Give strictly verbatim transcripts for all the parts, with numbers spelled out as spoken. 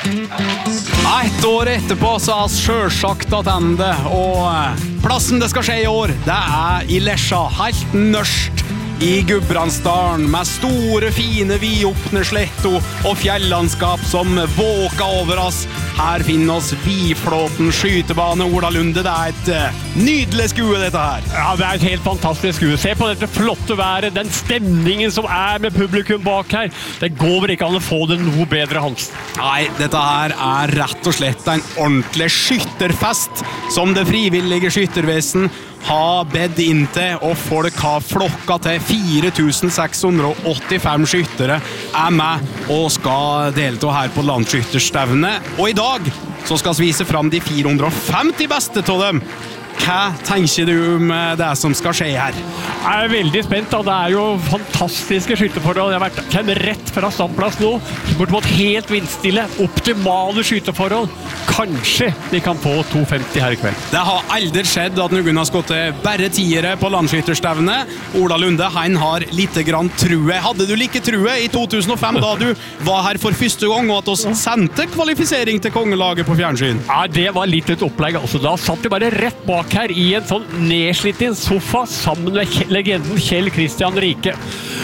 Et år etterpå så er selvsagt attende, og plassen det skal skje i år, det er i Lesja, helt nørst i Gudbrandsdalen, med store, fine, vidåpne sletto og fjellandskap som våker over oss. Her finner oss Viflåten skytebane, Ola Lunde. Det er et uh, nydelig skue, dette her. Ja, det er et helt fantastisk skue. Se på dette flotte været, den stemningen som er med publikum bak her. Det går vel ikke an å få det noe bedre, Hans. Nei, dette her er rett og slett en ordentlig skytterfest, som det frivillige skyttervesen har bedt inn til, og folk har flokka til. Fire tusen seks hundre og åttifem skyttere er med og skal delta her på landsskytterstevne. Og i dag så skal vi vise fram de fire hundre og femti beste av dem. Hva tenker du om det som skal skje her? Jeg er veldig spent, da. Det er jo fantastiske skytterforhold. Jeg har vært kjenner rett fra standplass nå. Bortimot helt vindstille. Optimale skytterforhold. Kanskje de kan få to femti her i kveld. Det har aldri skjedd at noen har skått bare tiere på landskytterstevne. Ola Lunde, han har litt grann true. Hadde du like true i to tusen og fem da du var her for første gang, og at oss sendte kvalifisering til kongelaget på fjernsyn? Ja, det var litt et opplegg. Altså, da satt de bare rett bak her i en sånn nedslitt sofa sammen med legenden Kjell Kristian Rike.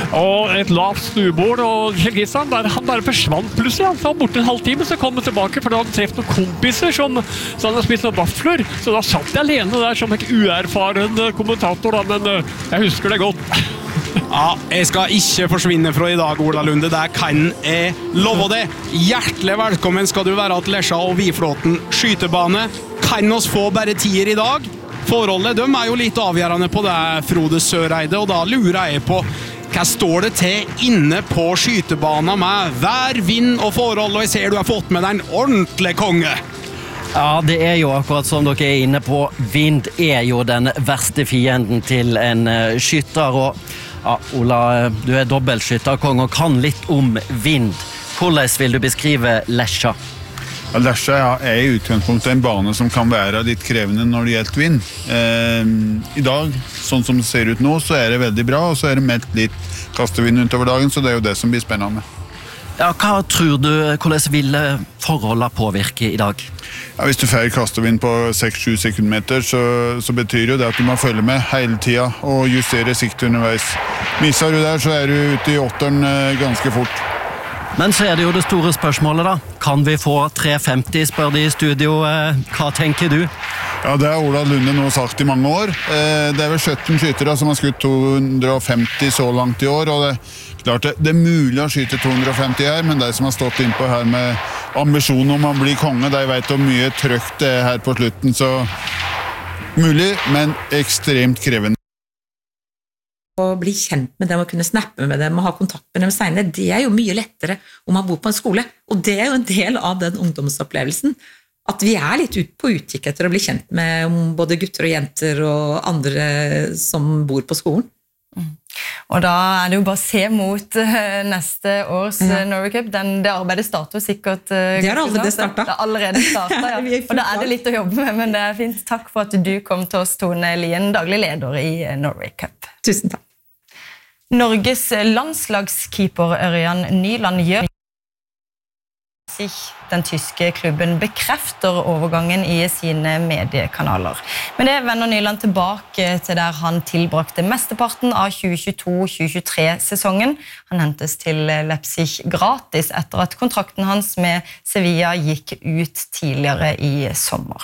Og et lavt stuebord, og Kjell Kristian, bare, han bare forsvant plutselig. Han var borte en halvtime, så kom han tilbake, for da hadde han treft noen kompiser som, som han hadde spist noen vafler. Så da satt jeg alene der som en uerfaren kommentator, da, men jeg husker det godt. Ja, jeg skal ikke forsvinne fra i dag, Ola Lunde. Det kan jeg love det. Hjertelig velkommen skal du være til Lesja og Viflåten skytebane. Kan oss få bare tier i dag? Forholdet, de er jo litt avgjørende på det, Frode Søreide, og da lurer jeg på, hva står det til inne på skytebana med vær, vind og forhold, og jeg ser du har fått med deg en ordentlig konge? Ja, det er jo akkurat som dere er inne på. Vind er jo den verste fienden til en skytter, og ja, Ola, du er dobbeltskytterkong og kan litt om vind. Hvordan vil du beskrive Lesja? Ja, Lesja ja, er i utgangspunktet en bane som kan være litt krevende når det gjelder vind. Eh, I dag, sånn som det ser ut nå, så er det veldig bra, og så er det meldt litt kastevind utover dagen, så det er jo det som blir spennende. Ja, hva tror du, hvordan vil forholdene påvirke i dag? Ja, hvis du får kastevind på seks til sju sekundmeter, så, så betyr jo det at du må følge med hele tiden og justere siktet underveis. Misser du der, så er du ute i åtteren eh, ganske fort. Men så er det jo det store spørsmålet da. Kan vi få tre femti, spør de i studio. Hva tenker du? Ja, det har Ola Lunde nå sagt i mange år. Det er vel sytten skytere som har skutt to hundre og femti så langt i år, og det, klart det, det er mulig å skyte to hundre og femti her, men de som har stått innpå her med ambisjon om å bli konge, de vet hvor mye trøkk det er her på slutten, så mulig, men ekstremt krevende. Å bli kjent med dem og kunne snappe med dem og ha kontakt med dem senere, det er jo mye lettere om man bor på en skole, og det er jo en del av den ungdomsopplevelsen, at vi er litt ut på utkikk etter å bli kjent med både gutter og jenter og andre som bor på skolen. Mm. Og da er det jo bare å se mot uh, neste års uh, Norway Cup. Den, det arbeidet starter sikkert. Uh, det har allerede startet. Det har allerede startet, ja. Og da er det litt å jobbe med, men det er fint. Takk for at du kom til oss, Tone Lien, daglig leder i Norway Cup. Tusen takk. Norges landslagskeeper Ørjan Nyland gjør den tyske klubben bekrefter overgangen i sine mediekanaler. Men det vender Nyland tilbake til der han tilbrakte mesteparten av tjue tjueto tjue tjuetre-sesongen. Han hentes til Leipzig gratis etter at kontrakten hans med Sevilla gikk ut tidligere i sommer.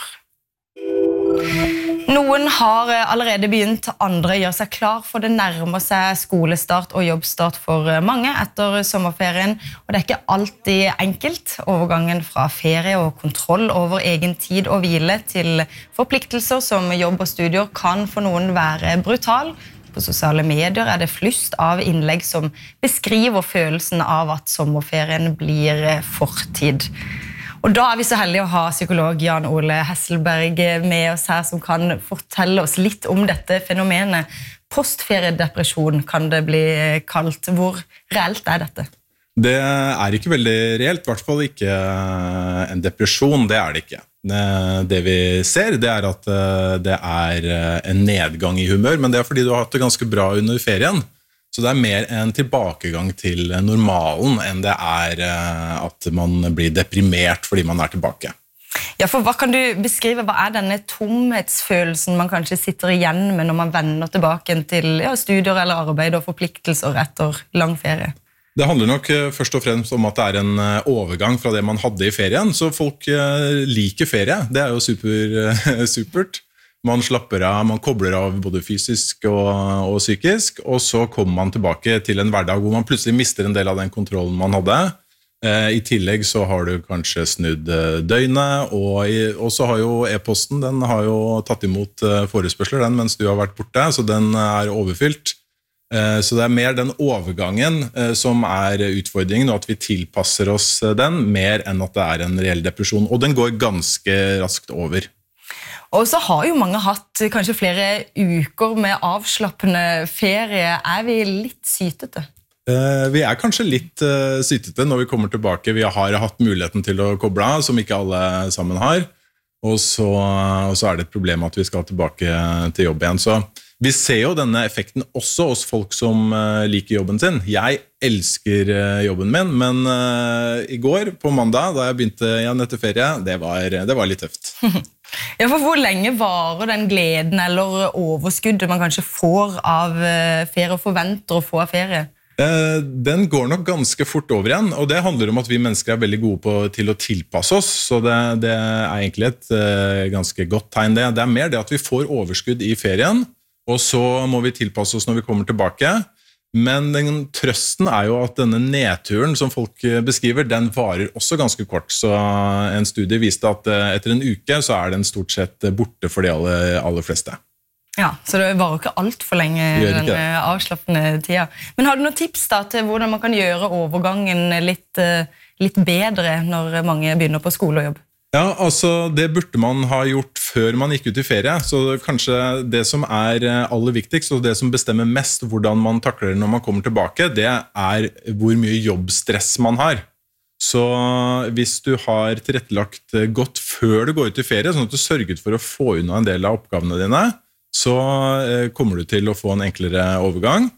Noen har allerede begynt, andre gjør seg klar for det nærmer seg skolestart og jobbstart for mange etter sommerferien, og det er ikke alltid enkelt. Overgangen fra ferie og kontroll over egen tid og hvile til forpliktelser som jobb og studier kan for noen være brutal. På sosiale medier er det flust av innlegg som beskriver følelsen av at sommerferien blir fortid. Og da er vi så heldige å ha psykolog Jan Ole Hesselberg med oss her, som kan fortelle oss litt om dette fenomenet. Postferiedepresjon kan det bli kalt. Hvor reelt er dette? Det er ikke veldig reelt, i hvert fall ikke en depresjon, det er det ikke. Det vi ser, det er at det er en nedgang i humør, men det er fordi du har hatt det ganske bra under ferien. Så det er mer en tilbakegang til normalen enn det er at man blir deprimert fordi man er tilbake. Ja, for hva kan du beskrive, hva er denne tomhetsfølelsen man kanskje sitter igjen med når man vender tilbake til ja, studier eller arbeid og forpliktelser etter lang ferie? Det handler nok først og fremst om at det er en overgang fra det man hadde i ferien, så folk liker ferie. Det er jo super, supert. Man slapper av, man kobler av både fysisk og, og psykisk, og så kommer man tilbake til en hverdag hvor man plutselig mister en del av den kontrollen man hadde. I tillegg så har du kanskje snudd døgnet, og, i, og så har jo e-posten, den har jo tatt imot forespørsler den mens du har vært borte, så den er overfylt. Så det er mer den overgangen som er utfordringen, og at vi tilpasser oss den, mer enn at det er en reell depresjon. Og den går ganske raskt over. Og så har jo mange hatt kanskje flere uker med avslappende ferie. Er vi litt sytete? Vi er kanskje litt sytete når vi kommer tilbake. Vi har hatt muligheten til å koble av, som ikke alle sammen har. Og så, og så er det et problem at vi skal tilbake til jobb igjen. Så vi ser jo denne effekten også hos folk som liker jobben sin. Jeg elsker jobben min, men i går på mandag, da jeg begynte igjen etter ferie, det var, det var litt tøft. Ja, for hvor lenge varer den gleden eller overskuddet man kanskje får av ferie og forventer å få av ferie? Den går nok ganske fort over igjen, og det handler om at vi mennesker er veldig gode på, til å tilpasse oss, så det, det er egentlig et uh, ganske godt tegn det. Det er mer det at vi får overskudd i ferien, og så må vi tilpasse oss når vi kommer tilbake. Men den trøsten er jo at denne nedturen som folk beskriver, den varer også ganske kort, så en studie viste at uh, etter en uke så er den stort sett borte for de aller, aller fleste. Ja, så det varer ikke alt for lenge den avslappende tida. Men har du noen tips da til hvordan man kan gjøre overgangen litt, litt bedre når mange begynner på skole og jobb? Ja, altså det burde man ha gjort før man gikk ut i ferie, så kanskje det som er aller viktigst, og det som bestemmer mest hvordan man takler det når man kommer tilbake, det er hvor mye jobbstress man har. Så hvis du har tilrettelagt godt før du går ut i ferie, sånn at du sørget for å få unna en del av oppgavene dine, så kommer du til å få en enklere overgang.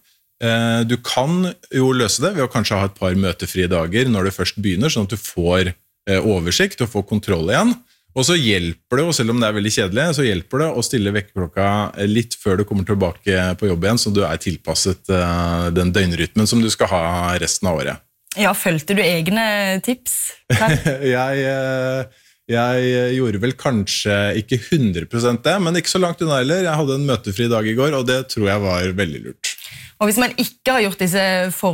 Du kan jo løse det ved å kanskje ha et par møtefrie dager når du først begynner, sånn at du får oversikt og får kontroll igjen. Og så hjelper det, og selv om det er veldig kjedelig, så hjelper det å stille vekkerklokka litt før du kommer tilbake på jobb igjen, så du er tilpasset den døgnrytmen som du skal ha resten av året. Ja, følte du egne tips? jeg... Jeg gjorde vel kanskje ikke hundre prosent det, men ikke så langt unna heller. Jeg hadde en møtefri dag i går, og det tror jeg var veldig lurt. Og hvis man ikke har gjort disse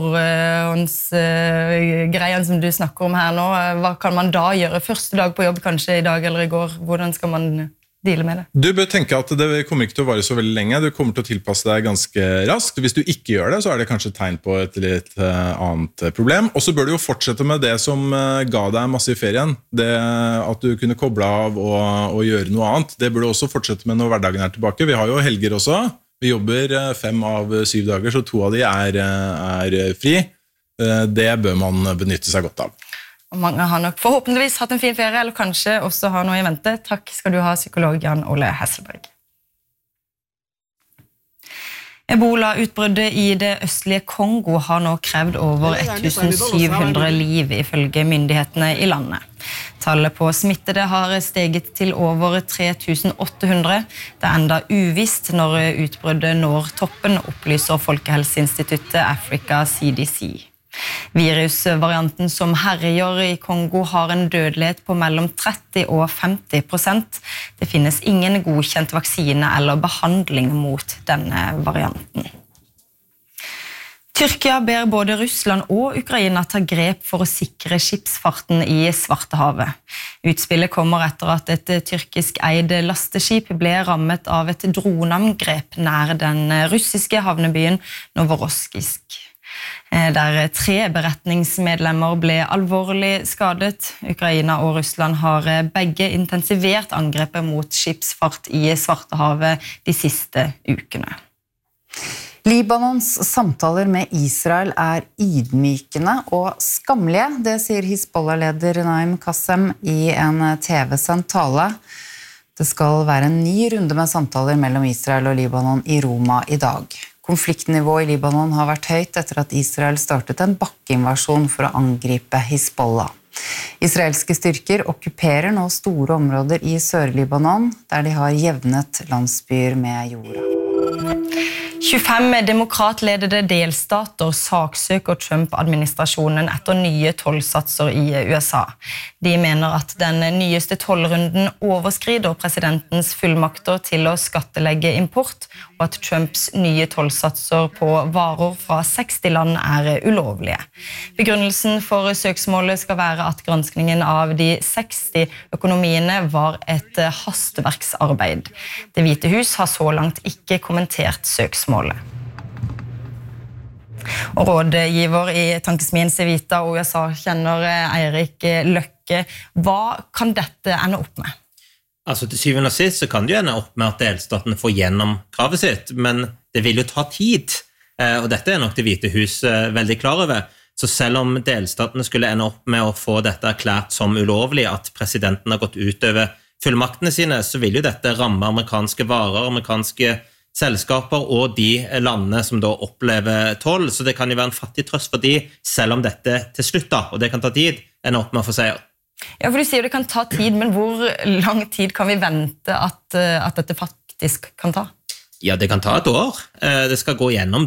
forhåndsgreiene som du snakker om her nå, hva kan man da gjøre? Første dag på jobb kanskje i dag eller i går? Hvordan skal man deale med det? Du bør tenke at det kommer ikke til å vare så veldig lenge. Du kommer til å tilpasse deg ganske raskt. Hvis du ikke gjør det, så er det kanskje et tegn på et litt annet problem. Og så bør du jo fortsette med det som ga deg masse i ferien. Det at du kunne koble av og, og gjøre noe annet. Det bør du også fortsette med når hverdagen er tilbake. Vi har jo helger også. Vi jobber fem av syv dager, så to av de er, er fri. Det bør man benytte seg godt av. Og mange har nok forhåpentligvis hatt en fin ferie, eller kanskje også har noe i vente. Takk skal du ha, psykolog Jan Ole Hesselberg. Ebola-utbruddet i det østlige Kongo har nå krevd over tusen syv hundre liv ifølge myndighetene i landet. Tallet på smittede har steget til over tre tusen åtte hundre. Det er enda uvisst når utbruddet når toppen, opplyser Folkehelseinstituttet Africa C D C. Virusvarianten som herjer i Kongo har en dødelighet på mellom tretti og femti prosent. Det finnes ingen godkjent vaksine eller behandling mot denne varianten. Tyrkia ber både Russland og Ukraina ta grep for å sikre skipsfarten i Svartehavet. Utspillet kommer etter at et tyrkisk eid lasteskip ble rammet av et droneangrep nær den russiske havnebyen Novorossijsk, der tre beretningsmedlemmer ble alvorlig skadet. Ukraina og Russland har begge intensivert angrepet mot skipsfart i Svartehavet de siste ukene. Libanons samtaler med Israel er ydmykende og skamlige, det sier Hizbollah-leder Naim Qassem i en T V-sendt tale. Det skal være en ny runde med samtaler mellom Israel og Libanon i Roma i dag. Konfliktnivået i Libanon har vært høyt etter at Israel startet en bakkeinvasjon for å angripe Hizbollah. Israelske styrker okkuperer nå store områder i Sør-Libanon, der de har jevnet landsbyer med jorda. tjuefem demokratledede delstater saksøker Trump-administrasjonen etter nye tollsatser i U S A. De mener at den nyeste tollrunden overskrider presidentens fullmakter til å skattelegge import, og at Trumps nye tollsatser på varer fra seksti land er ulovlige. Begrunnelsen for søksmålet skal være at granskningen av de seksti økonomiene var et hastverksarbeid. Det Hvite hus har så langt ikke kommentert søksmålet. Og rådgiver i tankesmien Civita og U S A kjenner Eirik Løkke. Hva kan dette ende opp med? Altså til syvende og sist så kan det jo ende opp med at delstatene får gjennom kravet sitt, men det vil jo ta tid, og dette er nok det Hvite hus veldig klar over. Så selv om delstatene skulle ende opp med å få dette erklært som ulovlig, at presidenten har gått utover fullmaktene sine, så vil jo dette ramme amerikanske varer, amerikanske selskaper og de landene som da opplever toll, så det kan jo være en fattig trøst for de, selv om dette til slutt da, og det kan ta tid, ender opp med å få seier. Ja, for du sier det kan ta tid, men hvor lang tid kan vi vente at, at dette faktisk kan ta? Ja, det kan ta et år. Det skal gå gjennom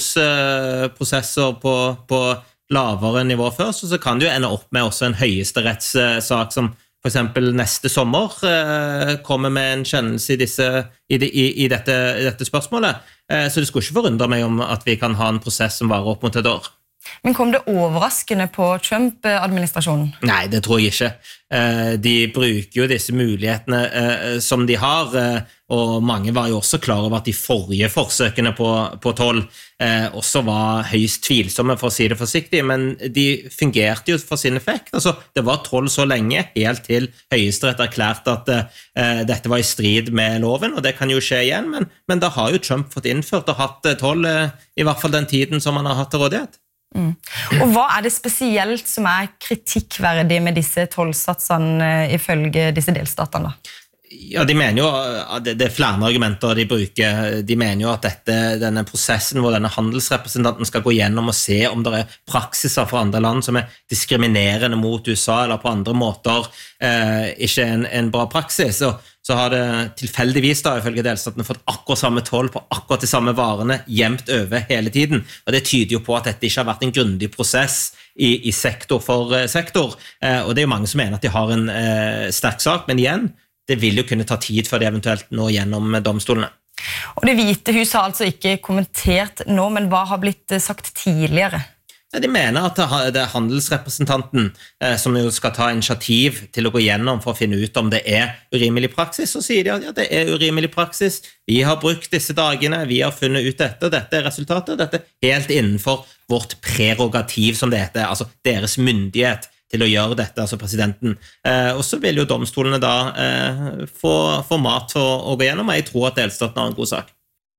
domstolsprosesser på, på lavere nivå først, og så kan det jo ende opp med også en høyesterettssak som for eksempel neste sommer eh, kommer med en kjennelse i, disse, i, de, i, i, dette, i dette spørsmålet. Eh, så det skulle ikke forundre meg om at vi kan ha en prosess som varer opp mot et år. Men kom det overraskende på Trump-administrasjonen? Nei, det tror jeg ikke. Eh, de bruker jo disse mulighetene eh, som de har, eh, og mange var jo også klar over at de forrige forsøkene på, på toll eh, også var høyst tvilsomme, for å si det forsiktig, men de fungerte jo for sin effekt. Altså, det var toll så lenge, helt til Høyesterett erklærte at eh, dette var i strid med loven, og det kan jo skje igjen, men, men da har jo Trump fått innført og hatt toll eh, i hvert fall den tiden som han har hatt til rådighet. Mm. Og hva er det spesielt som er kritikkverdig med disse tollsatsene ifølge disse delstatene? Ja, de mener jo, det er flere argumenter de bruker. De mener jo at dette, denne prosessen hvor denne handelsrepresentanten skal gå gjennom og se om det er praksiser fra andre land som er diskriminerende mot U S A eller på andre måter eh, ikke en, en bra praksis. Og så har det tilfeldigvis da, ifølge delstatene, fått akkurat samme toll på akkurat de samme varene jevnt over hele tiden. Og det tyder jo på at dette ikke har vært en grundig prosess i, i sektor for eh, sektor. Eh, og det er jo mange som mener at de har en eh, sterk sak, men igjen, det vil jo kunne ta tid før de eventuelt når gjennom domstolene. Og Det Hvite hus har altså ikke kommentert nå, men hva har blitt sagt tidligere? De mener at det er handelsrepresentanten eh, som jo skal ta initiativ til å gå gjennom for å finne ut om det er urimelig praksis, så sier de at ja, det er urimelig praksis, vi har brukt disse dagene, vi har funnet ut dette, og dette er resultatet, og dette er helt innenfor vårt prerogativ, som det heter, altså deres myndighet til å gjøre dette, altså presidenten. Eh, og så vil jo domstolene da eh, få, få mat for å gå gjennom, og jeg tror at delstaten har en god sak.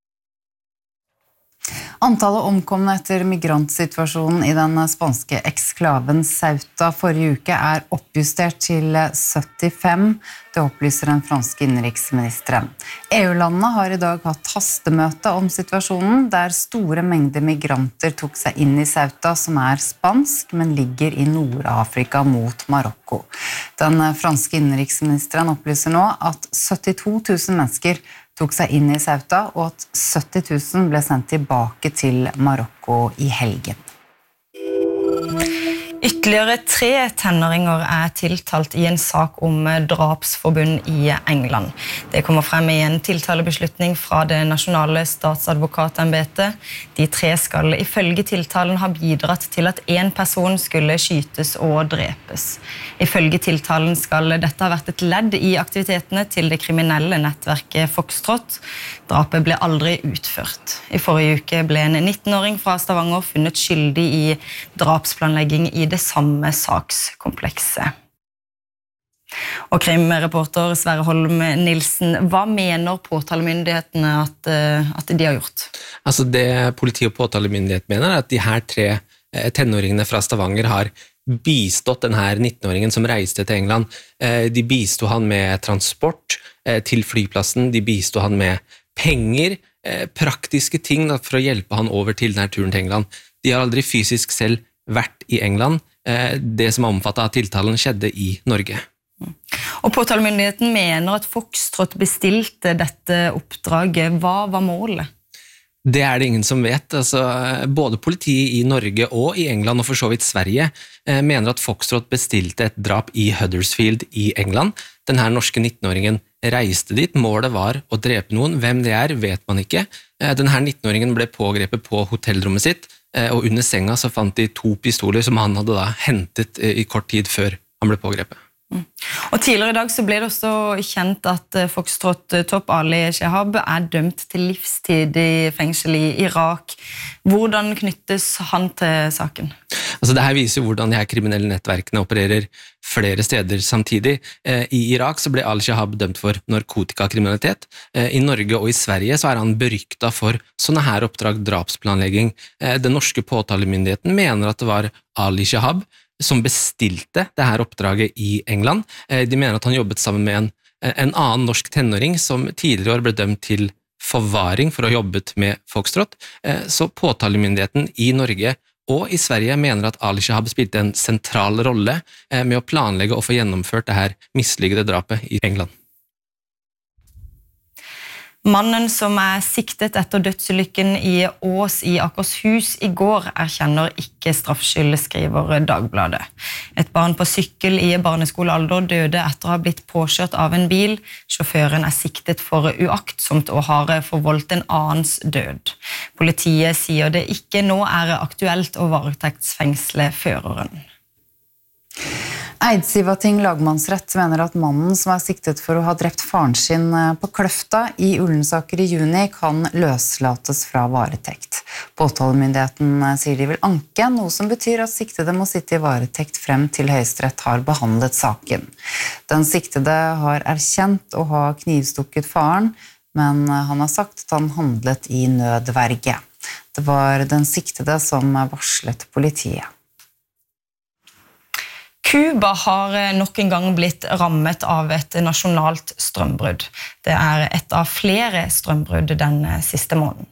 Antallet omkomne etter migrantsituasjonen i den spanske eksklaven Ceuta forrige uke er oppjustert til syttifem, det opplyser den franske innenriksministeren. E U-landene har i dag hatt hastemøte om situasjonen, der store mengder migranter tok seg inn i Ceuta, som er spansk, men ligger i Nord-Afrika mot Marokko. Den franske innenriksministeren opplyser nå at syttito tusen mennesker tok seg inn i Ceuta, og at sytti tusen ble sendt tilbake til Marokko i helgen. Ytterligere tre tenåringer er tiltalt i en sak om drapsforbund i England. Det kommer frem i en tiltalebeslutning fra det nasjonale statsadvokatembetet. De tre skal ifølge tiltalen ha bidratt til at en person skulle skytes og drepes. Ifølge tiltalen skal dette ha vært et ledd i aktivitetene til det kriminelle nettverket Foxtrot. Drapet ble aldri utført. I forrige uke ble en nittenåring fra Stavanger funnet skyldig i drapsplanlegging i det samme sakskomplekset. Og krimreporter Sverre Holm Nilsen, hva mener påtalemyndighetene at, at de har gjort? Altså det politi- og påtalemyndighet mener er at de her tre tenåringene fra Stavanger har bistått denne nittenåringen som reiste til England. De bistod han med transport til flyplassen, de bistod han med penger, eh, praktiske ting da, for å hjelpe han over til denne turen til England. De har aldri fysisk selv vært i England. Eh, det som er omfattet av tiltalen skjedde i Norge. Og påtalemyndigheten mener at Foxtrot bestilte dette oppdraget. Hva var målet? Det er det ingen som vet. Altså, både politiet i Norge og i England, og for så vidt Sverige, eh, mener at Foxtrot bestilte et drap i Huddersfield i England. Denne norske nittenåringen reiste dit. Målet var å drepe noen. Hvem det er, vet man ikke. Eh, denne nittenåringen ble pågrepet på hotellrommet sitt, eh, og under senga så fant de to pistoler som han hadde da hentet eh, i kort tid før han ble pågrepet. Og tidligere i dag så ble det også kjent at Foxtrot-topp Ali Shehab er dømt til livstid i fengsel i Irak. Hvordan knyttes han til saken? Altså, det her viser jo hvordan de her kriminelle nettverkene opererer flere steder samtidig. Eh, I Irak så ble Ali Shehab dømt for narkotikakriminalitet. Eh, I Norge og i Sverige så er han berykta for sånne her oppdrag, drapsplanlegging. Eh, den norske påtalemyndigheten mener at det var Ali Shehab som bestilte det her oppdraget i England. De mener at han jobbet sammen med en, en annen norsk tenåring som tidligere år ble dømt til forvaring for å ha jobbet med Foxtrot. Så påtalemyndigheten i Norge og i Sverige mener at Ali Shehab spilte en sentral rolle med å planlegge og få gjennomført det her mislykkede drapet i England. Mannen som er siktet etter dødsulykken i Ås i Akershus i går erkjenner ikke straffskyld, skriver Dagbladet. Et barn på sykkel i barneskolealder døde etter å ha blitt påkjørt av en bil. Sjåføren er siktet for uaktsomt og har forvoldt en annens død. Politiet sier det ikke nå er aktuelt å varetektsfengsle føreren. Eidsivating lagmannsrett mener at mannen som er siktet for å ha drept faren sin på Kløfta i Ullensaker i juni kan løslates fra varetekt. Påtalemyndigheten sier de vil anke, noe som betyr at siktede må sitte i varetekt frem til Høyesterett har behandlet saken. Den siktede har erkjent å ha knivstukket faren, men han har sagt at han handlet i nødverge. Det var den siktede som varslet politiet. Kuba har nok en gang blitt rammet av et nasjonalt strømbrudd. Det er et av flere strømbrudd den siste måneden.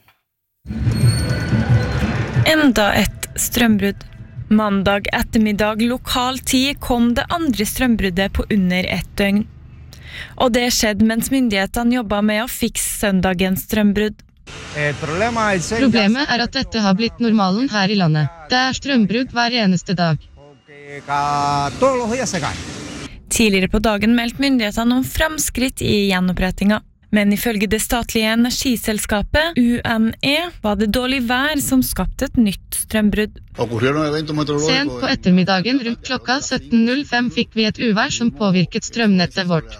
Enda et strømbrudd. Mandag ettermiddag lokal tid kom det andre strømbruddet på under ett døgn. Og det skjedde mens myndighetene jobbet med å fikse søndagens strømbrudd. Problemet er at dette har blitt normalen her i landet. Det er strømbrudd hver eneste dag. Tidligere på dagen meldte myndighetene om fremskritt i gjenopprettinga. Men ifølge det statlige energiselskapet U N E var det dårlig vær som skapte et nytt strømbrudd. Sent på ettermiddagen rundt klokka sytten null fem fikk vi et uvær som påvirket strømnettet vårt.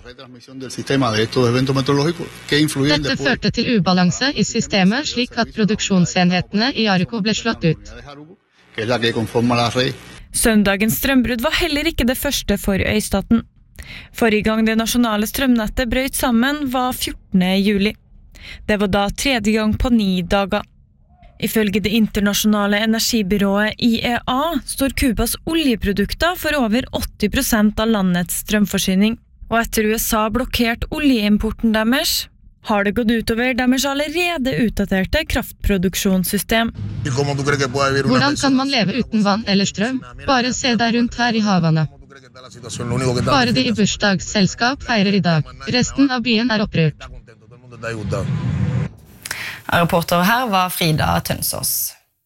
Dette førte til ubalanse i systemet slik at produksjonsenhetene i Arco ble slått ut. Søndagens strømbrudd var heller ikke det første for øystaten. Forrige gang det nasjonale strømnettet brøt sammen var fjortende juli. Det var da tredje gang på ni dager. Ifølge det internasjonale energibyrået I E A står Kubas oljeprodukter for over åtti prosent av landets strømforsyning. Og etter U S A blokkert oljeimporten deres, har det gått utover deres allerede utdaterte kraftproduksjonssystem. Hvordan kan man leve uten vann eller strøm? Bare se deg rundt her i Havana. Bare de i bursdagsselskap feirer i dag. Resten av byen er opprørt. Reporter her var Frida Tønsås.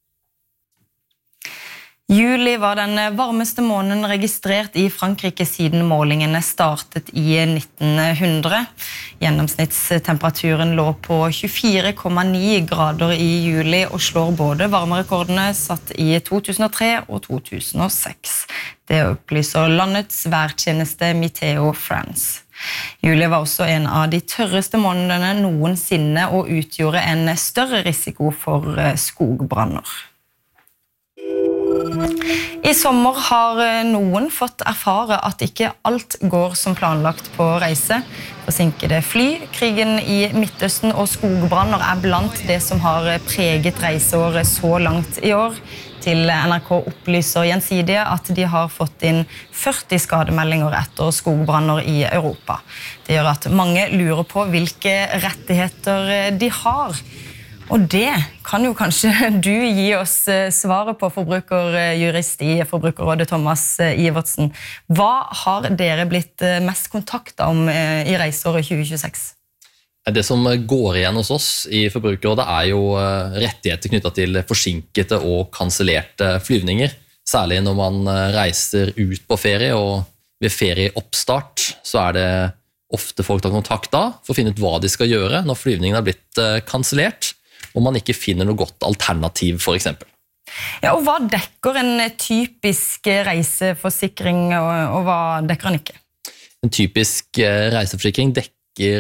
Juli var den varmeste måneden registrert i Frankrike siden målingene startet i nitten hundre. Gjennomsnittstemperaturen lå på tjuefire komma ni grader i juli og slår både varmerekordene satt i to tusen og tre og to tusen og seks. Det opplyser landets værtjeneste Meteo France. Juli var også en av de tørreste månedene noensinne og utgjorde en større risiko for skogbranner. I sommer har noen fått erfare at ikke alt går som planlagt på reise. Forsinkede fly, krigen i Midtøsten og skogbranner er blant det som har preget reiseåret så langt i år. Til N R K opplyser Gjensidige at de har fått inn førti skademeldinger etter skogbranner i Europa. Det gjør at mange lurer på hvilke rettigheter de har. Og det kan jo kanskje du gi oss svaret på, forbrukerjurist i Forbrukerrådet Thomas Ivertsen. Hva har dere blitt mest kontaktet om i reiseåret tjue tjueseks? Det som går igjen hos oss i Forbrukerrådet er jo rettigheter knyttet til forsinkete og kansellerte flyvninger. Særlig når man reiser ut på ferie, og ved ferieoppstart så er det ofte folk tar kontakt da for å finne ut hva de skal gjøre når flyvningen har blitt kansellert, og man ikke finner noe godt alternativ, for eksempel. Ja, og hva dekker en typisk reiseforsikring, og, og hva dekker den ikke? En typisk reiseforsikring dekker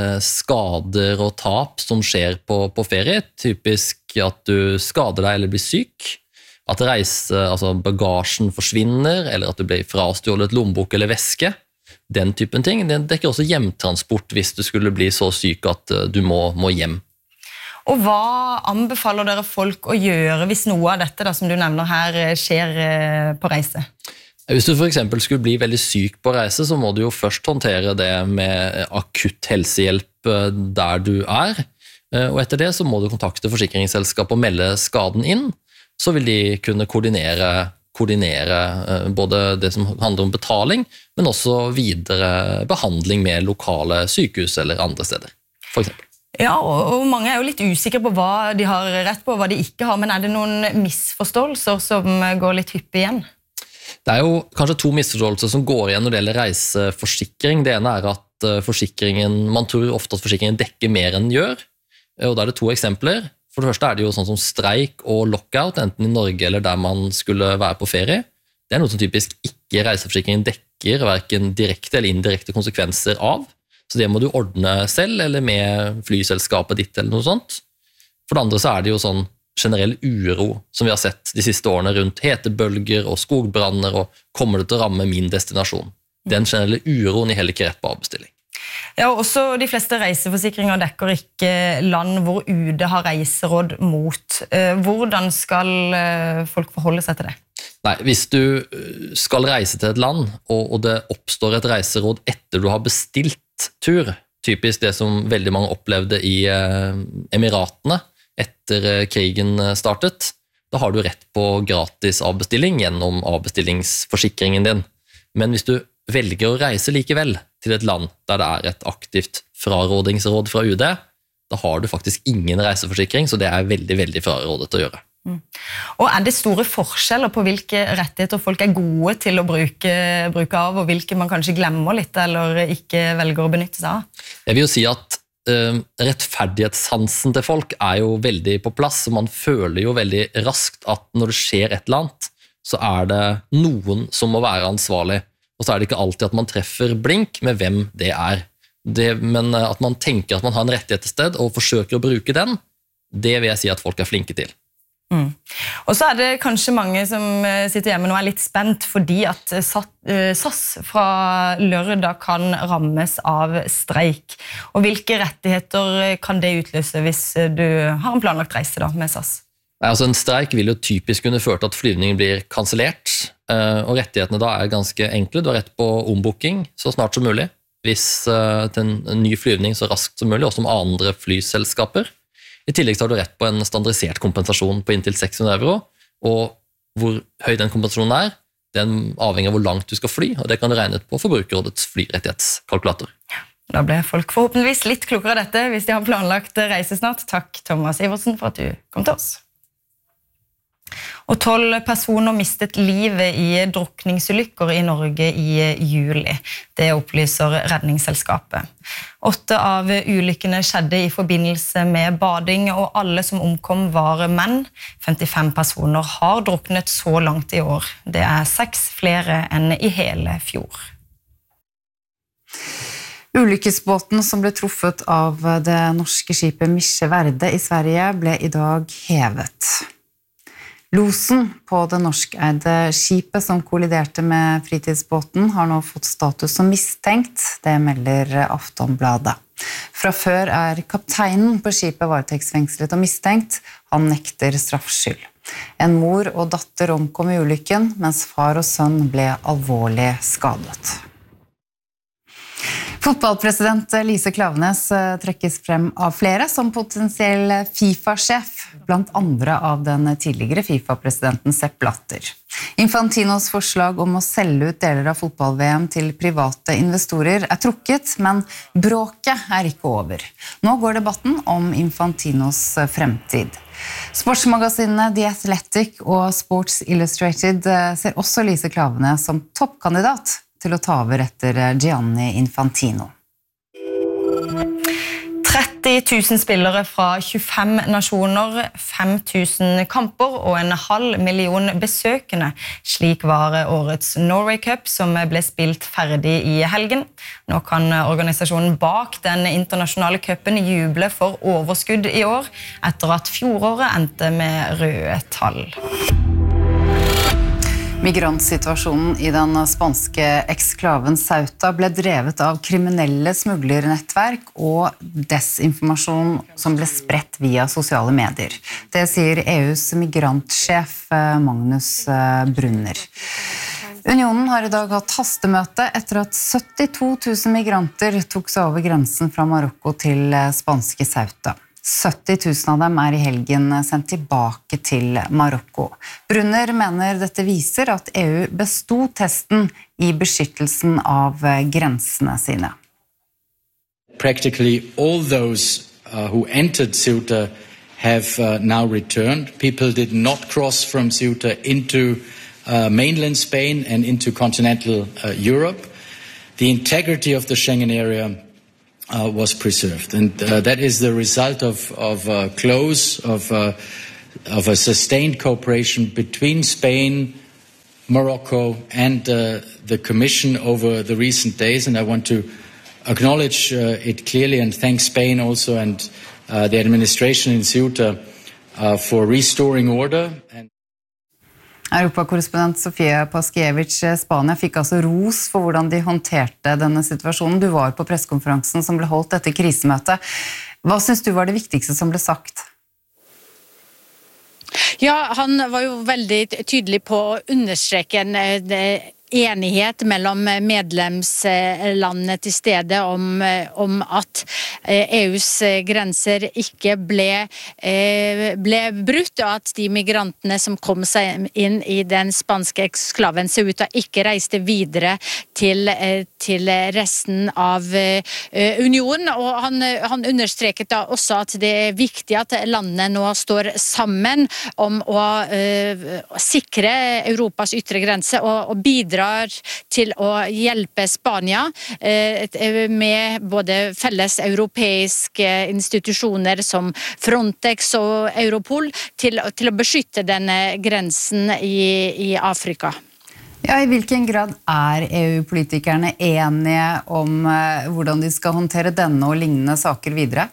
skader og tap som skjer på, på ferie. Typisk at du skader deg eller blir syk, at reise, altså bagasjen forsvinner, eller at du blir frastjålet lommebok eller veske. Den typen ting. Den dekker også hjemtransport hvis du skulle bli så syk at du må, må hjem. Og hva anbefaler dere folk å gjøre hvis noe av dette da, som du nevner her skjer på reise? Hvis du for eksempel skulle bli veldig syk på reise, så må du jo først håndtere det med akutt helsehjelp der du er. Og etter det så må du kontakte forsikringsselskap og melde skaden inn. Så vil de kunne koordinere, koordinere både det som handler om betaling, men også videre behandling med lokale sykehus eller andre steder, for eksempel. Ja, og mange er jo litt usikre på hva de har rett på, og hva de ikke har, men er det noen misforståelser som går litt hyppig igjen? Det er jo kanskje to misforståelser som går igjen når det gjelder reiseforsikring. Det ene er at forsikringen, man tror ofte at forsikringen dekker mer enn den gjør, og da er det to eksempler. For det første er det jo sånn som streik og lockout, enten i Norge eller der man skulle være på ferie. Det er noe som typisk ikke reiseforsikringen dekker, hverken direkte eller indirekte konsekvenser av. Så det må du ordne selv, eller med flyselskapet ditt, eller noe sånt. For det andre så er det jo sånn generell uro, som vi har sett de siste årene rundt hetebølger og skogbranner, og kommer det til å ramme min destinasjon? Den generelle uroen i heller ikke rett på avbestilling. Ja, og også de fleste reiseforsikringer dekker ikke land hvor U D har reiseråd mot. Hvordan skal folk forholde seg til det? Nei, hvis du skal reise til et land, og det oppstår et reiseråd etter du har bestilt tur, typisk det som veldig mange opplevde i Emiratene etter krigen startet, da har du rett på gratis avbestilling gjennom avbestillingsforsikringen din. Men hvis du velger å reise likevel til et land der det er et aktivt frarådingsråd fra U D, da har du faktisk ingen reiseforsikring, så det er veldig, veldig frarådet å gjøre. Mm. Og er det store forskjeller på hvilke rettigheter folk er gode til å bruke, bruke av, og hvilke man kanskje glemmer litt, eller ikke velger å benytte seg av? Jeg vil jo si at uh, rettferdighetssansen til folk er jo veldig på plass, og man føler jo veldig raskt at når det skjer et eller annet, så er det noen som må være ansvarlig, og så er det ikke alltid at man treffer blink med hvem det er. Det, men at man tenker at man har en rettighet til sted, og forsøker å bruke den, det vil jeg si at folk er flinke til. Mm. Og så er det kanskje mange som sitter hjemme nå er litt spent fordi at S A S fra lørdag kan rammes av streik. Og hvilke rettigheter kan det utløse hvis du har en planlagt reise da, med S A S? Altså en streik vil jo typisk kunne føre til at flyvningen blir kansellert, og rettighetene da er ganske enkle. Du har rett på ombooking så snart som mulig, hvis til en ny flyvning så raskt som mulig, også om andre flyselskaper. I tillegg så har du rett på en standardisert kompensasjon på inntil seks hundre euro, og hvor høy den kompensasjonen er, den avhenger av hvor langt du skal fly, og det kan du regne ut på Forbrukerrådets flyrettighetskalkulator. Da ble folk forhåpentligvis litt klokere av dette hvis de har planlagt reise snart. Takk Thomas Ivertsen for at du kom til oss. Og tolv personer mistet livet i drukningsulykker i Norge i juli. Det opplyser Redningsselskapet. Åtte av ulykkene skjedde i forbindelse med bading, og alle som omkom var menn. femtifem personer har druknet så langt i år. Det er seks flere enn i hele fjor. Ulykkesbåten som ble truffet av det norske skipet Misje Verde i Sverige ble i dag hevet. Losen på det norskeide skipet som kolliderte med fritidsbåten har nå fått status som mistenkt, det melder Aftonbladet. Fra før er kapteinen på skipet varetektsfengslet og mistenkt, han nekter straffskyld. En mor og datter omkom i ulykken, mens far og sønn ble alvorlig skadet. Fotballpresident Lise Klaveness trekkes frem av flere som potensiell FIFA-sjef, blant andre av den tidligere FIFA-presidenten Sepp Blatter. Infantinos forslag om å selge ut deler av fotball-V M til private investorer er trukket, men bråket er ikke over. Nå går debatten om Infantinos fremtid. Sportsmagasinene The Athletic og Sports Illustrated ser også Lise Klaveness som toppkandidat til å ta over etter Gianni Infantino. tretti tusen spillere fra tjuefem nasjoner, fem tusen kamper og en halv million besøkende. Slik var årets Norway Cup som ble spilt ferdig i helgen. Nå kan organisasjonen bak den internasjonale cupen juble for overskudd i år, etter at fjoråret endte med røde tall. Migrantsituasjonen i den spanske eksklaven Ceuta ble drevet av kriminelle smuglernettverk og desinformasjon som ble spredt via sosiale medier. Det sier E U's migrantsjef Magnus Brunner. Unionen har i dag hatt hastemøte etter at syttito tusen migranter tok seg over grensen fra Marokko til spanske Ceuta. sytti tusen av dem er i helgen sendt tilbake til Marokko. Brunner mener dette viser at E U besto testen i beskyttelsen av grensene sine. Practically all those uh, who entered Ceuta have uh, now returned. People did not cross from Ceuta into uh, mainland Spain and into continental uh, Europe. The integrity of the Schengen area Uh, was preserved, and uh, that is the result of, of uh, close, of, uh, of a sustained cooperation between Spain, Morocco, and uh, the Commission over the recent days, and I want to acknowledge uh, it clearly and thank Spain also and uh, the administration in Ceuta uh, for restoring order. And Europakorrespondent Sofia Paskiewicz, Spania fikk altså ros for hvordan de håndterte denne situasjonen. Du var på pressekonferansen som ble holdt etter krisemøtet. Hva synes du var det viktigste som ble sagt? Ja, han var jo veldig tydelig på å understreke en enighet mellom medlemslandene til stede om, om at E U's grenser ikke ble, ble brutt, og at de migrantene som kom seg inn i den spanske eksklaven Ceuta ikke reiste videre til, til resten av unionen. Og han, han understreket da også at det er viktig at landene nå står sammen om å uh, sikre Europas ytre grense og, og bidra til å hjelpe Spania med både felles europeiske institusjoner som Frontex og Europol til, til å beskytte denne grensen i, i Afrika. Ja, i hvilken grad er E U-politikerne enige om hvordan de skal håndtere denne og lignende saker videre?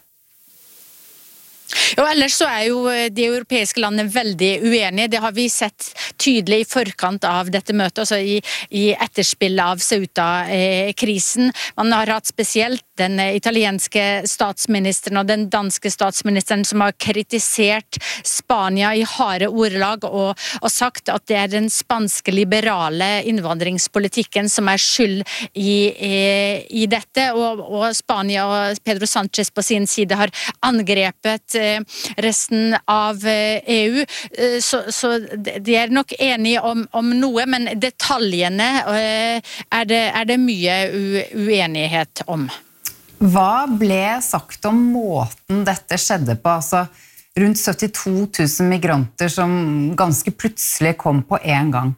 Jo, ellers så er jo de europeiske landene veldig uenige. Det har vi sett tydelig i forkant av dette møtet, altså i, i etterspillet av Ceuta-krisen. Man har hatt spesielt den italienske statsministeren og den danske statsministeren som har kritisert Spania i harde ordelag og, og sagt at det er den spanske liberale innvandringspolitikken som er skyld i, i, i dette, og, og Spania og Pedro Sánchez på sin side har angrepet resten av E U, så, så de er nok enige om, om noe, men detaljene er det, er det mye uenighet om. Hva ble sagt om måten dette skjedde på? Altså, rundt syttito tusen migranter som ganske plutselig kom på en gang.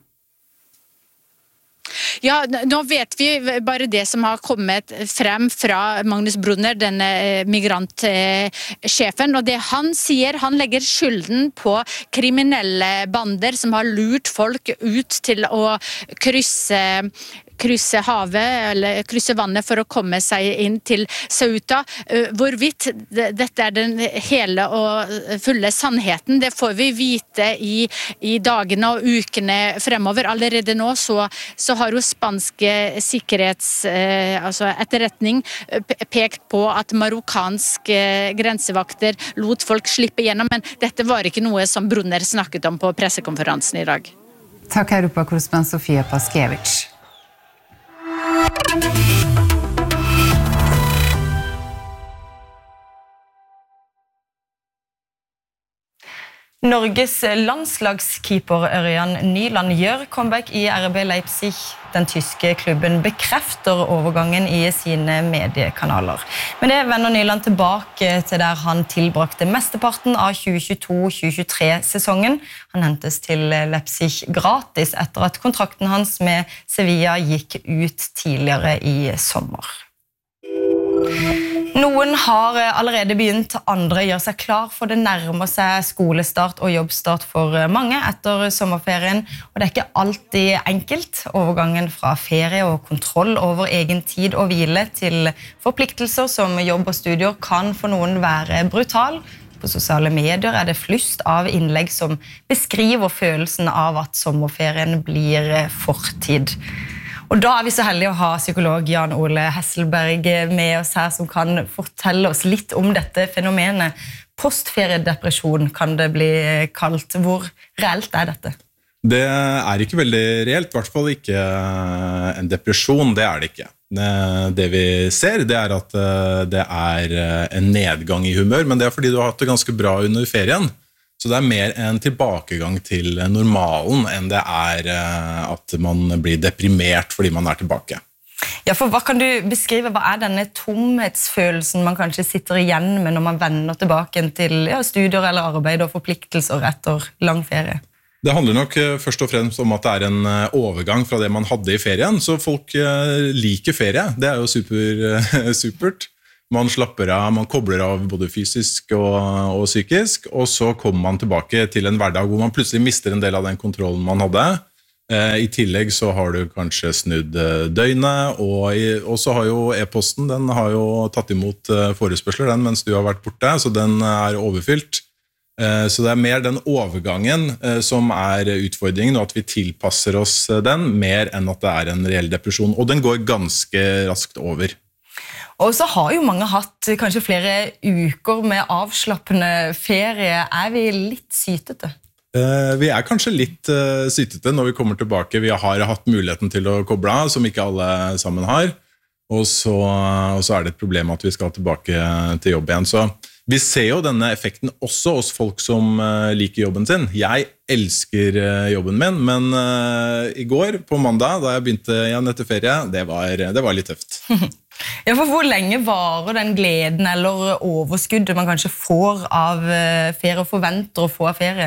Ja, nå vet vi bare det som har kommet frem fra Magnus Brunner, denne migrantsjefen, og det han sier, han legger skylden på kriminelle bander som har lurt folk ut til å krysse, krysse havet eller krysse vannet for å komme seg inn til Ceuta. Hvorvidt dette er den hele og fulle sannheten, det får vi vite i, i dagene og ukene fremover. Allerede nå så, så har jo spanske sikkerhets, altså etterretning pekt på at marokkanske grensevakter lot folk slippe gjennom, men dette var ikke noe som Brunner snakket om på pressekonferansen i dag. Takk Europakorrespondent Sofia Paskiewicz. Norges landslagskeeper Ørjan Nyland gjør comeback i R B Leipzig. Den tyske klubben bekrefter overgangen i sine mediekanaler. Men det vender Nyland tilbake til der han tilbrakte mesteparten av tjue tjueto tjue tjuetre-sesongen. Han hentes til Leipzig gratis etter at kontrakten hans med Sevilla gikk ut tidligere i sommer. Noen har allerede begynt, andre gjør seg klar for det nærmer seg skolestart og jobbstart for mange etter sommerferien. Og det er ikke alltid enkelt. Overgangen fra ferie og kontroll over egen tid og hvile til forpliktelser som jobb og studier kan for noen være brutal. På sosiale medier er det flust av innlegg som beskriver følelsen av at sommerferien blir fortid. Og da er vi så heldige å ha psykolog Jan Ole Hesselberg med oss her, som kan fortelle oss litt om dette fenomenet. Postferiedepresjon kan det bli kalt. Hvor reelt er dette? Det er ikke veldig reelt, i hvert fall ikke en depresjon, det er det ikke. Det vi ser, det er at det er en nedgang i humør, men det er fordi du har hatt det ganske bra under ferien. Så det er mer en tilbakegang til normalen enn det er at man blir deprimert fordi man er tilbake. Ja, for hva kan du beskrive? Hva er denne tomhetsfølelsen man kanskje sitter igjen med når man vender tilbake til ja, studier eller arbeid og forpliktelser etter lang ferie? Det handler nok først og fremst om at det er en overgang fra det man hadde i ferien, så folk liker ferie. Det er jo super, supert. Man slapper av, man kobler av både fysisk og, og psykisk, og så kommer man tilbake til en hverdag hvor man plutselig mister en del av den kontrollen man hadde. Eh, I tillegg så har du kanskje snudd døgnet, og, i, og så har jo e-posten, den har jo tatt imot forespørsler den mens du har vært borte, så den er overfylt. Eh, så det er mer den overgangen eh, som er utfordringen, og at vi tilpasser oss den, mer enn at det er en reell depresjon, og den går ganske raskt over. Og så har jo mange hatt kanskje flere uker med avslappende ferie. Er vi litt sytete? Eh, vi er kanskje litt uh, sytete når vi kommer tilbake. Vi har hatt muligheten til å koble av, som ikke alle sammen har. Og så, og så er det et problem at vi skal tilbake til jobb igjen. Så vi ser jo denne effekten også hos folk som uh, liker jobben sin. Jeg elsker uh, jobben min, men uh, i går på mandag, da jeg begynte igjen etter ferie, det var, det var litt tøft. Ja, for hvor lenge varer den gleden eller overskuddet man kanskje får av ferie og forventer å få av ferie?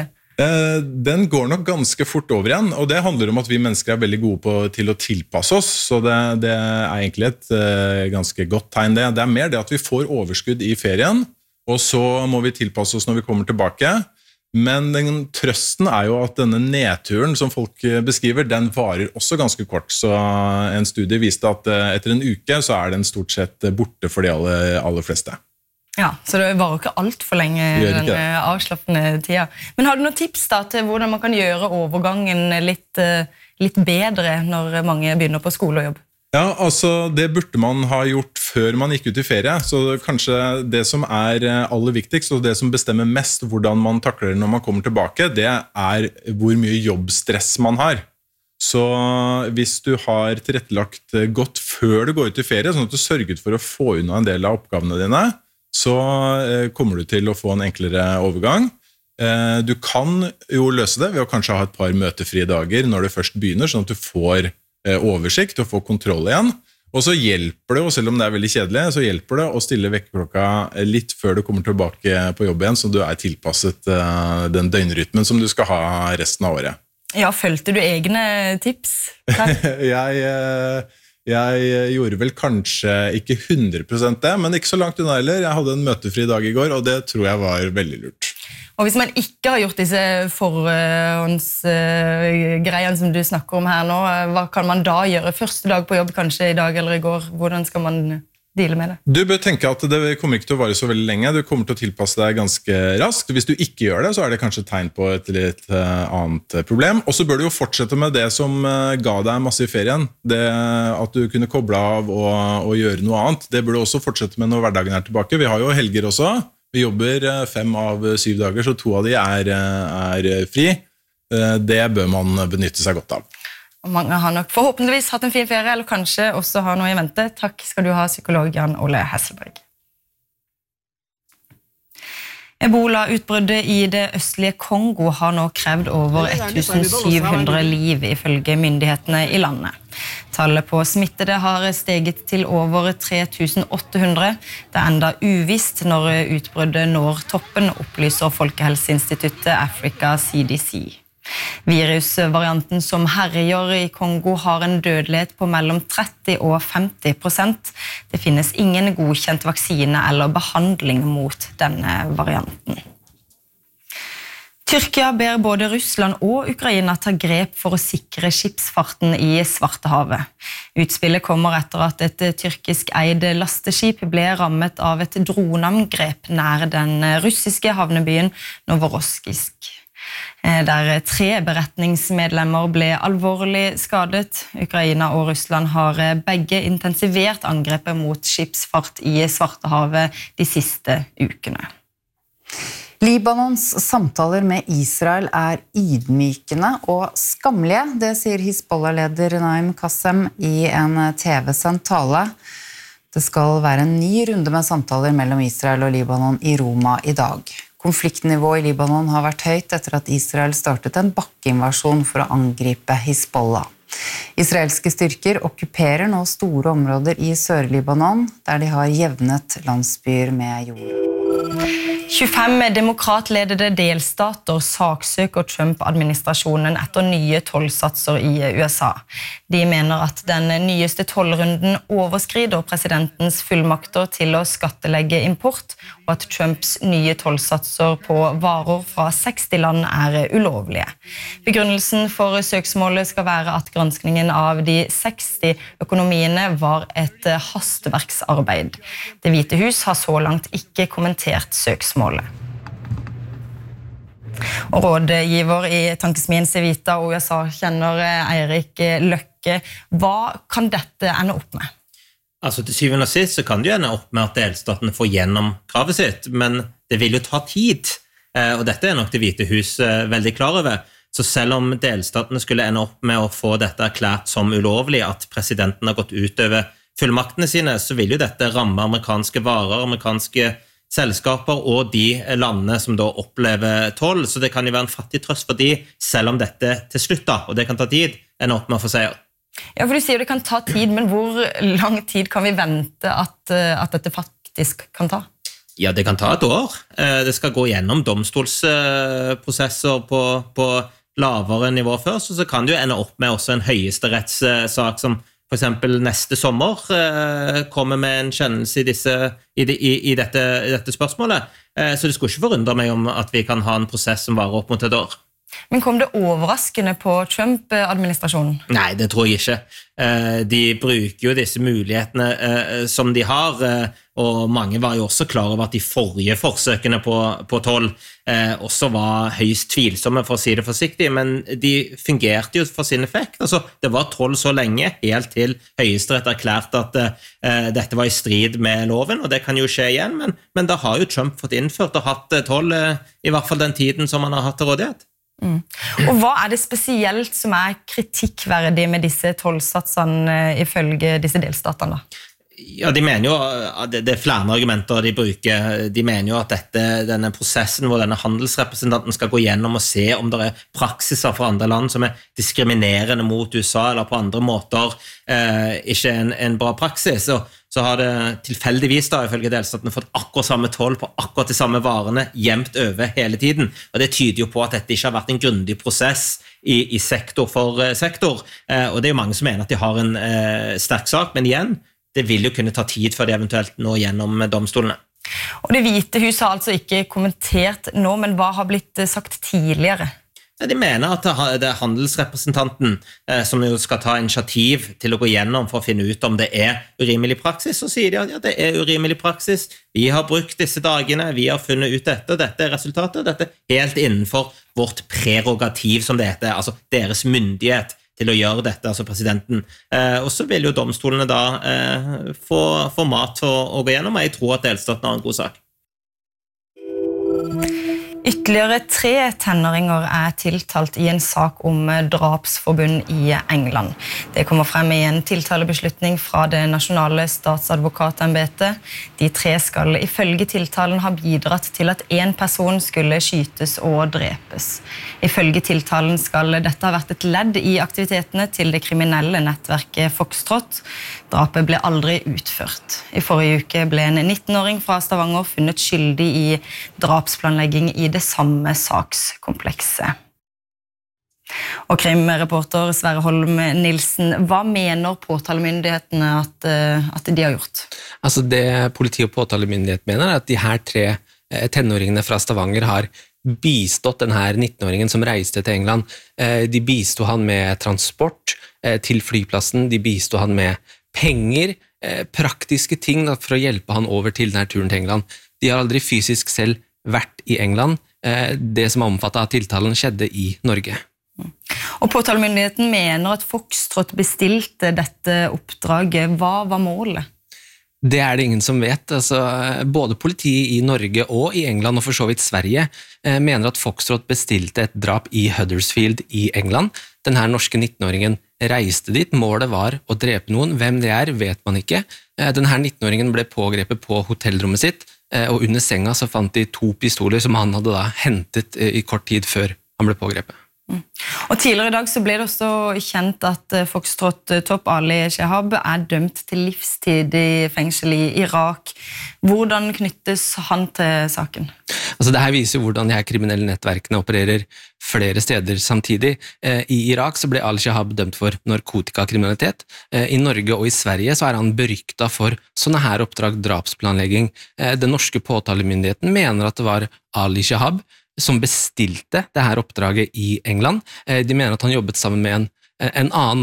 Den går nok ganske fort over igjen, og det handler om at vi mennesker er veldig gode på, til å tilpasse oss, så det, det er egentlig et uh, ganske godt tegn det. Det er mer det at vi får overskudd i ferien, og så må vi tilpasse oss når vi kommer tilbake. Men den trøsten er jo at denne nedturen som folk beskriver, den varer også ganske kort. Så en studie viste at etter en uke så er den stort sett borte for de aller, aller fleste. Ja, så det varer ikke alt for lenge den avslappende tida. Men har du noen tips da til hvordan man kan gjøre overgangen litt, litt bedre når mange begynner på skole og jobb? Ja, altså det burde man ha gjort før man gikk ut i ferie, så kanskje det som er aller viktigst, og det som bestemmer mest hvordan man takler det når man kommer tilbake, det er hvor mye jobbstress man har. Så hvis du har tilrettelagt godt før du går ut i ferie, sånn at du sørget for å få unna en del av oppgavene dine, så kommer du til å få en enklere overgang. Du kan jo løse det ved å kanskje ha et par møtefrie dager når du først begynner, sånn at du får oversikt og få kontroll igjen. Og så hjelper det, og selv om det er veldig kjedelig, så hjelper det å stille vekkerklokka litt før du kommer tilbake på jobb igjen, så du er tilpasset den døgnrytmen som du skal ha resten av året. Ja, følte du egne tips? jeg, jeg gjorde vel kanskje ikke hundre prosent det, men ikke så langt unna heller. Jeg hadde en møtefri dag i går, og det tror jeg var veldig lurt. Og hvis man ikke har gjort disse forhåndsgreiene som du snakker om her nå, hva kan man da gjøre? Første dag på jobb, kanskje i dag eller i går, hvordan skal man deale med det? Du bør tenke at det kommer ikke til å vare så veldig lenge, du kommer til å tilpasse deg ganske raskt. Hvis du ikke gjør det, så er det kanskje et tegn på et litt annet problem. Og så bør du jo fortsette med det som ga deg masse i ferien. Det at du kunne koble av og, og gjøre noe annet. Det bør du også fortsette med når hverdagen er tilbake. Vi har jo helger også. Vi jobber fem av syv dager, så to av de er, er fri. Det bør man benytte seg godt av. Og mange har nok forhåpentligvis hatt en fin ferie, eller kanskje også har noe i vente. Takk skal du ha, psykolog Jan Ole Hesselberg. Ebola-utbruddet i det østlige Kongo har nå krevd over tusen syv hundre liv ifølge myndighetene i landet. Tallet på smittede har steget til over tre tusen åtte hundre. Det er enda uvisst når utbruddet når toppen, opplyser Folkehelseinstituttet Africa C D C. Virusvarianten som herjer i Kongo har en dødelighet på mellom tretti og femti prosent. Det finnes ingen godkjent vaksine eller behandling mot denne varianten. Tyrkia ber både Russland og Ukraina ta grep for å sikre skipsfarten i Svartehavet. Utspillet kommer etter at et tyrkisk eid lasteskip ble rammet av et droneangrep nær den russiske havnebyen Novorossijsk, der tre beretningsmedlemmer ble alvorlig skadet. Ukraina og Russland har begge intensivert angrepet mot skipsfart i Svartehavet de siste ukene. Libanons samtaler med Israel er ydmykende og skamlige, det sier Hizbollah-leder Naim Qassem i en T V-sendt tale. Det skal være en ny runde med samtaler mellom Israel og Libanon i Roma i dag. Konfliktnivået i Libanon har vært høyt etter at Israel startet en bakkeinvasjon for å angripe Hizbollah. Israelske styrker okkuperer nå store områder i Sør-Libanon, der de har jevnet landsbyer med jord. tjuefem demokratledede delstater saksøker Trump-administrasjonen etter nye tollsatser i U S A. De mener at den nyeste tollrunden overskrider presidentens fullmakter til å skattelegge import, og at Trumps nye tollsatser på varer fra seksti land er ulovlige. Begrunnelsen for søksmålet skal være at granskningen av de seksti økonomiene var et hastverksarbeid. Det Hvite hus har så langt ikke kommentert søksmålet. Og rådgiver i tankesmien Civita og U S A kjenner Eirik Løkke. Hva kan dette ende opp med? Altså til syvende og sist så kan det jo ende opp med at delstatene får gjennom kravet sitt, men det vil jo ta tid, og dette er nok det Hvite hus veldig klar over. Så selv om delstatene skulle ende opp med å få dette erklært som ulovlig, at presidenten har gått utover fullmaktene sine, så vil jo dette ramme amerikanske varer, amerikanske selskaper og de landene som da opplever toll, så det kan jo være en fattig trøst for de, selv om dette til slutt da, og det kan ta tid, ender opp med å få seier. Ja, for du sier det kan ta tid, men hvor lang tid kan vi vente at, at dette faktisk kan ta? Ja, det kan ta et år. Det skal gå gjennom domstolsprosesser på, på lavere nivå først, og så kan det jo ende opp med også en høyesterettssak som for eksempel neste sommer kommer med en kjennelse i, disse, i, de, i, i, dette, i dette spørsmålet. Så det skulle ikke forundre meg om at vi kan ha en prosess som varer opp mot et år. Men kom det overraskende på Trump-administrasjonen? Nei, det tror jeg ikke. De bruker jo disse mulighetene som de har, og mange var jo også klar over at de forrige forsøkene på, på toll også var høyst tvilsomme, for å si det forsiktig, men de fungerte jo for sin effekt. Altså, det var toll så lenge, helt til Høyesterett erklærte at uh, dette var i strid med loven, og det kan jo skje igjen, men, men da har jo Trump fått innført og hatt toll uh, i hvert fall den tiden som han har hatt til rådighet. Mm. Og hva er det spesielt som er kritikkverdig med disse tollsatsene ifølge disse delstatene da? Ja, de mener jo, det er flere argumenter de bruker. De mener jo at dette, denne prosessen hvor denne handelsrepresentanten skal gå gjennom og se om det er praksiser fra andre land som er diskriminerende mot U S A eller på andre måter eh, ikke en, en bra praksis. Og så har det tilfeldigvis da, ifølge delstatene, fått akkurat samme toll på akkurat de samme varene jevnt over hele tiden. Og det tyder jo på at dette ikke har vært en grundig prosess i, i sektor for eh, sektor. Eh, og det er jo mange som mener at de har en eh, sterk sak, men igjen, det vil jo kunne ta tid før de eventuelt når gjennom domstolene. Og Det hvite huset har altså ikke kommentert nå, men hva har blitt sagt tidligere? De mener at det er handelsrepresentanten eh, som jo skal ta initiativ til å gå gjennom for å finne ut om det er urimelig praksis, så sier de at ja, det er urimelig praksis, vi har brukt disse dagene, vi har funnet ut dette, dette er resultatet, og dette er helt innenfor vårt prerogativ, som det heter, altså deres myndighet til å gjøre dette, altså presidenten. Eh, og så vil jo domstolene da eh, få, få mat til å, å gå gjennom, og jeg tror at delstaten har en god sak. Ytterligere tre tenåringer er tiltalt i en sak om drapsforbund i England. Det kommer frem i en tiltalebeslutning fra det nasjonale statsadvokatembetet. De tre skal ifølge tiltalen ha bidratt til at en person skulle skytes og drepes. Ifølge tiltalen skal dette ha vært et ledd i aktivitetene til det kriminelle nettverket Foxtrot. Drapet ble aldri utført. I forrige uke ble en nittenåring fra Stavanger funnet skyldig i drapsplanlegging i det samme sakskomplekset. Og krimreporter Sverre Holm Nilsen, hva mener påtalemyndighetene at, at de har gjort? Altså det politi- og påtalemyndighet mener er at de her tre tenåringene fra Stavanger har bistått denne nittenåringen som reiste til England. De bistod han med transport til flyplassen, de bistod han med penger, praktiske ting for å hjelpe han over til denne turen til England. De har aldri fysisk selv vært i England. Det som er omfattet av tiltalen skjedde i Norge. Og påtalemyndigheten mener at Foxtrot bestilte dette oppdraget. Hva var målet? Det er det ingen som vet. Altså, både politiet i Norge og i England, og for så vidt Sverige, mener at Foxtrot bestilte et drap i Huddersfield i England. Denne norske nittenåringen reiste dit. Målet var å drepe noen. Hvem det er, vet man ikke. Denne nittenåringen ble pågrepet på hotellrommet sitt, og under senga så fant de to pistoler som han hadde da hentet i kort tid før han ble pågrepet. Mm. Og tidligere i dag så ble det også kjent at Foxtrot-topp Ali Shehab er dømt til livstid i fengsel i Irak. Hvordan knyttes han til saken? Altså det her viser jo hvordan de her kriminelle nettverkene opererer flere steder samtidig. I Irak så ble Al-Shehab dømt for narkotikakriminalitet. I Norge og i Sverige så er han beryktet for sånne her oppdrag drapsplanlegging. Den norske påtalemyndigheten mener at det var Al-Shehab som bestilte det her oppdraget i England. De mener at han jobbet sammen med en, en annen